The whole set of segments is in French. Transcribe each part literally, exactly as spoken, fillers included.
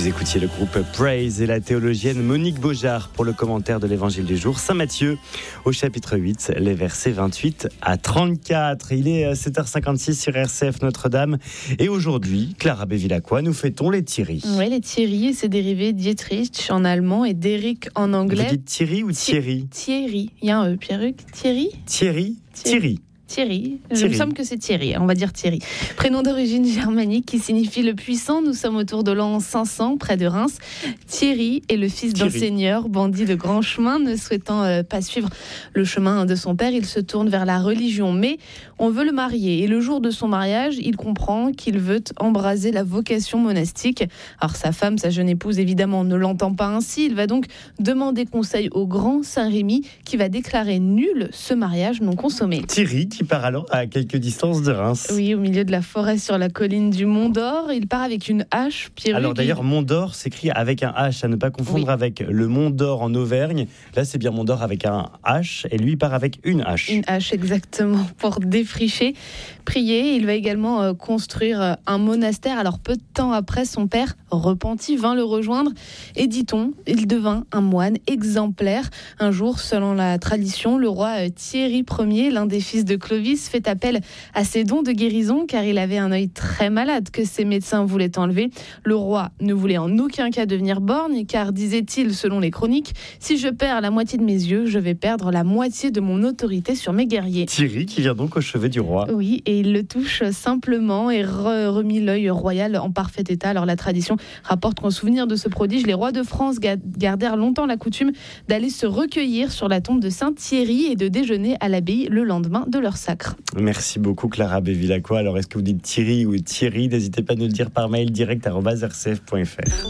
Vous écoutiez le groupe Praise et la théologienne Monique Beaujard pour le commentaire de l'évangile du jour. Saint Matthieu, au chapitre huit, les versets vingt-huit à trente-quatre. Il est sept heures cinquante-six sur R C F Notre-Dame. Et aujourd'hui, Clara Bevilacqua, nous fêtons les Thierry. Oui, les Thierry, c'est dérivé Dietrich en allemand et d'Eric en anglais. Vous dites Thierry ou Thierry ? Thierry. Il y a un E, Pierruc. Thierry Thierry Thierry. Thierry, il Thierry. me semble que c'est Thierry, on va dire Thierry. Prénom d'origine germanique qui signifie le puissant, nous sommes autour de l'an cinq cents, près de Reims. Thierry est le fils d'un seigneur, bandit de grand chemin, ne souhaitant euh, pas suivre le chemin de son père, il se tourne vers la religion. Mais on veut le marier et le jour de son mariage, il comprend qu'il veut embraser la vocation monastique. Alors sa femme, sa jeune épouse évidemment ne l'entend pas ainsi, il va donc demander conseil au grand Saint-Rémy qui va déclarer nul ce mariage non consommé. Thierry qui part alors à quelques distances de Reims. Oui, au milieu de la forêt sur la colline du Mont d'Or. Il part avec une hache. Pierruc, alors d'ailleurs, Mont d'Or s'écrit avec un H, à ne pas confondre oui. avec le Mont d'Or en Auvergne. Là, c'est bien Mont d'Or avec un H, et lui il part avec une hache. Une hache, exactement, pour défricher, prier. Il va également euh, construire un monastère. Alors peu de temps après, son père, repenti, vint le rejoindre. Et dit-on, il devint un moine exemplaire. Un jour, selon la tradition, le roi euh, Thierry Ier, l'un des fils de Clovis, fait appel à ses dons de guérison car il avait un œil très malade que ses médecins voulaient enlever. Le roi ne voulait en aucun cas devenir borgne car, disait-il selon les chroniques, si je perds la moitié de mes yeux, je vais perdre la moitié de mon autorité sur mes guerriers. Thierry qui vient donc au chevet du roi. Oui, et il le touche simplement et re- remis l'œil royal en parfait état. Alors la tradition rapporte qu'en souvenir de ce prodige, les rois de France gardèrent longtemps la coutume d'aller se recueillir sur la tombe de Saint Thierry et de déjeuner à l'abbaye le lendemain de leur sacre. Merci beaucoup Clara Bevilacqua. Alors est-ce que vous dites Thierry ou Thierry ? N'hésitez pas à nous le dire par mail direct arobase r c f point f r.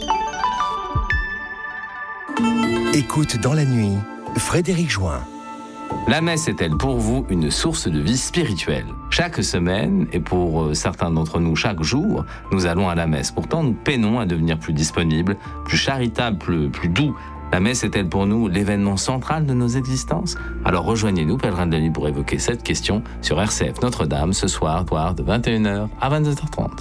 Écoute dans la nuit, Frédéric Join. La messe est-elle pour vous une source de vie spirituelle ? Chaque semaine, et pour certains d'entre nous chaque jour, nous allons à la messe. Pourtant, nous peinons à devenir plus disponibles, plus charitables, plus, plus doux. La messe est-elle pour nous l'événement central de nos existences ? Alors rejoignez-nous, Pèlerins de la Nuit, pour évoquer cette question sur R C F Notre-Dame, ce soir, soir de vingt et une heures à vingt-deux heures trente.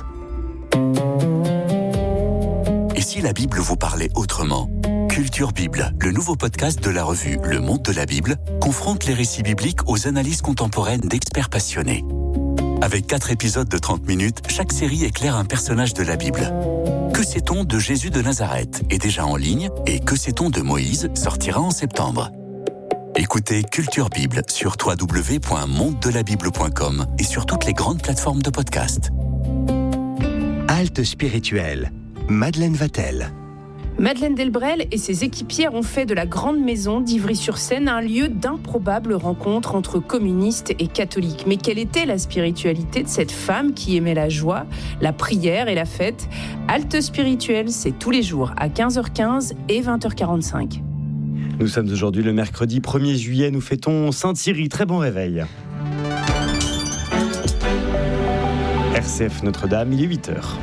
Et si la Bible vous parlait autrement ? Culture Bible, le nouveau podcast de la revue Le Monde de la Bible, confronte les récits bibliques aux analyses contemporaines d'experts passionnés. Avec quatre épisodes de trente minutes, chaque série éclaire un personnage de la Bible. Que sait-on de Jésus de Nazareth est déjà en ligne et Que sait-on de Moïse sortira en septembre. Écoutez Culture Bible sur w w w point monde de la bible point com et sur toutes les grandes plateformes de podcast. Halte spirituelle, Madeleine Vatel. Madeleine Delbrel et ses équipières ont fait de la Grande Maison d'Ivry-sur-Seine un lieu d'improbables rencontres entre communistes et catholiques. Mais quelle était la spiritualité de cette femme qui aimait la joie, la prière et la fête ? Halte spirituelle, c'est tous les jours à quinze heures quinze et vingt heures quarante-cinq. Nous sommes aujourd'hui le mercredi premier juillet, nous fêtons Saint Thierry. Très bon réveil. R C F Notre-Dame, il est huit heures.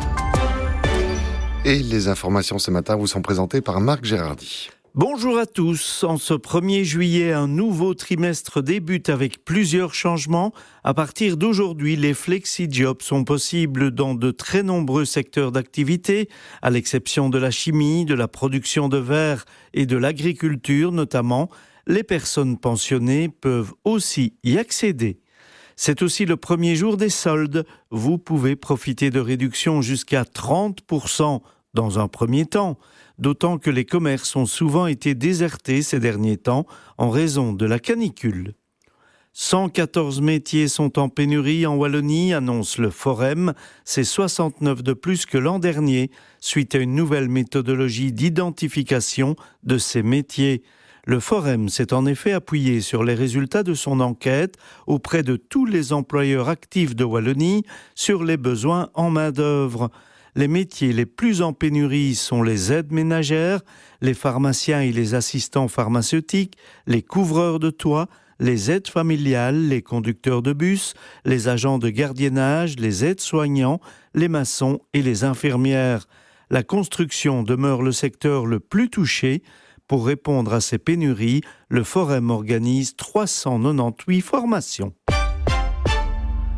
Et les informations ce matin vous sont présentées par Marc Gérardi. Bonjour à tous. En ce premier juillet, un nouveau trimestre débute avec plusieurs changements. À partir d'aujourd'hui, les flexi-jobs sont possibles dans de très nombreux secteurs d'activité, à l'exception de la chimie, de la production de verre et de l'agriculture notamment. Les personnes pensionnées peuvent aussi y accéder. C'est aussi le premier jour des soldes. Vous pouvez profiter de réductions jusqu'à trente pour cent dans un premier temps, d'autant que les commerces ont souvent été désertés ces derniers temps en raison de la canicule. cent quatorze métiers sont en pénurie en Wallonie, annonce le Forem. C'est soixante-neuf de plus que l'an dernier, suite à une nouvelle méthodologie d'identification de ces métiers. Le Forem s'est en effet appuyé sur les résultats de son enquête auprès de tous les employeurs actifs de Wallonie sur les besoins en main-d'œuvre. Les métiers les plus en pénurie sont les aides ménagères, les pharmaciens et les assistants pharmaceutiques, les couvreurs de toit, les aides familiales, les conducteurs de bus, les agents de gardiennage, les aides-soignants, les maçons et les infirmières. La construction demeure le secteur le plus touché. Pour répondre à ces pénuries, le Forem organise trois cent quatre-vingt-dix-huit formations.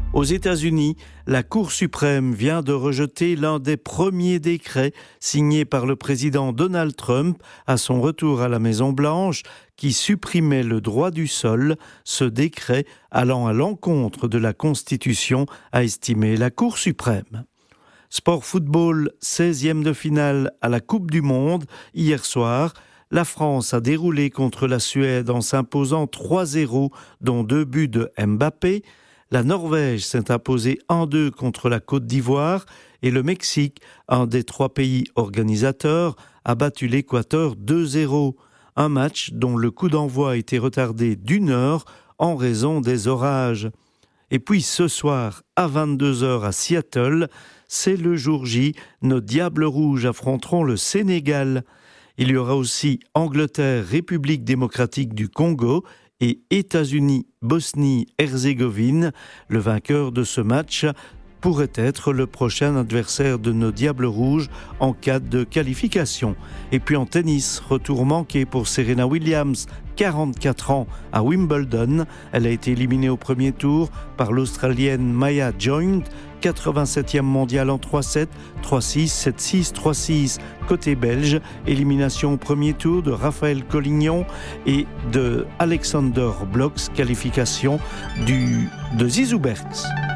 Aux États-Unis, la Cour suprême vient de rejeter l'un des premiers décrets signés par le président Donald Trump à son retour à la Maison-Blanche qui supprimait le droit du sol, ce décret allant à l'encontre de la Constitution, a estimé la Cour suprême. Sport football, seizième de finale à la Coupe du Monde. Hier soir, la France a déroulé contre la Suède en s'imposant trois zéro, dont deux buts de Mbappé. La Norvège s'est imposée un deux contre la Côte d'Ivoire et le Mexique, un des trois pays organisateurs, a battu l'Équateur deux zéro. Un match dont le coup d'envoi a été retardé d'une heure en raison des orages. Et puis ce soir, à vingt-deux heures à Seattle, c'est le jour J, nos Diables Rouges affronteront le Sénégal. Il y aura aussi Angleterre, République démocratique du Congo et États-Unis, Bosnie-Herzégovine. Le vainqueur de ce match pourrait être le prochain adversaire de nos Diables Rouges en cas de qualification. Et puis en tennis, retour manqué pour Serena Williams, quarante-quatre ans, à Wimbledon. Elle a été éliminée au premier tour par l'Australienne Maya Joint, quatre-vingt-septième mondiale en trois sept, trois six, sept six, trois six. Côté belge, élimination au premier tour de Raphaël Collignon et de Alexander Blocks, qualification du, de Zizou Berks.